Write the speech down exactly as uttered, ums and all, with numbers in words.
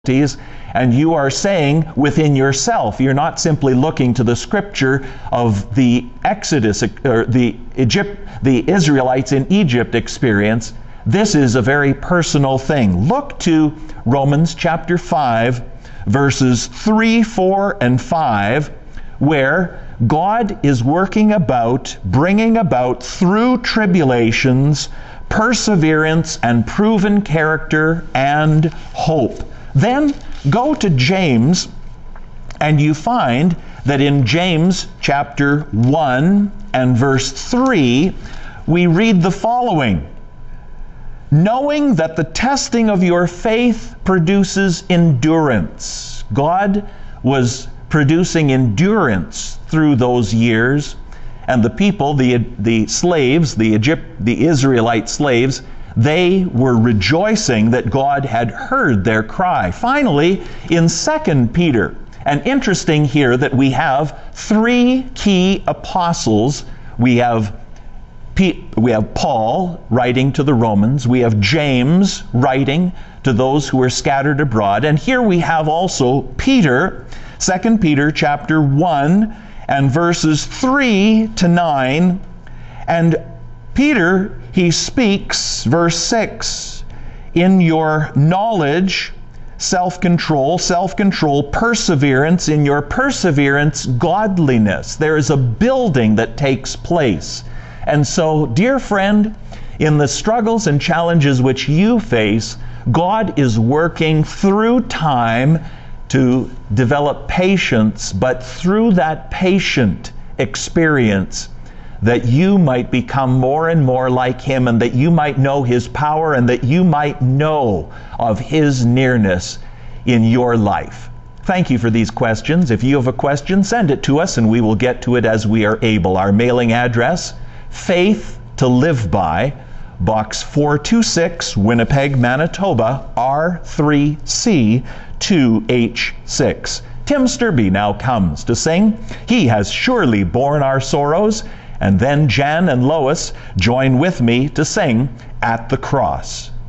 and you are saying within yourself, you're not simply looking to the scripture of the Exodus, or the Egypt, the Israelites in Egypt experience. This is a very personal thing. Look to Romans chapter five, verses three, four, and five, where God is working about, bringing about through tribulations, perseverance and proven character and hope. Then go to James, and you find that in James chapter one and verse three, we read the following: knowing that the testing of your faith produces endurance. God was producing endurance through those years, and the people, the, the slaves, the Egypt, the Israelite slaves, they were rejoicing that God had heard their cry. Finally, in Second Peter, and interesting here that we have three key apostles. We have we have Paul writing to the Romans. We have James writing to those who are scattered abroad. And here we have also Peter, Second Peter chapter one and verses three to nine. And Peter, he speaks, verse six, in your knowledge, self-control, self-control, perseverance, in your perseverance, godliness. There is a building that takes place. And so, dear friend, in the struggles and challenges which you face, God is working through time to develop patience, but through that patient experience, that you might become more and more like Him, and that you might know His power, and that you might know of His nearness in your life. Thank you for these questions. If you have a question, send it to us, and we will get to it as we are able. Our mailing address, Faith to Live By, Box four two six, Winnipeg, Manitoba, R three C two H six. Tim Sturby now comes to sing "He Has Surely Borne Our Sorrows," and then Jan and Lois join with me to sing "At the Cross."